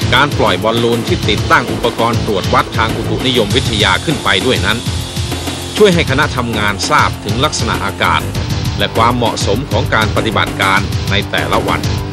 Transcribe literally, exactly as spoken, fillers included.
การปล่อยบอลลูนที่ติดตั้งอุปกรณ์ตรวจวัดทางอุตุนิยมวิทยาขึ้นไปด้วยนั้นช่วยให้คณะทำงานทราบถึงลักษณะอากาศและความเหมาะสมของการปฏิบัติการในแต่ละวัน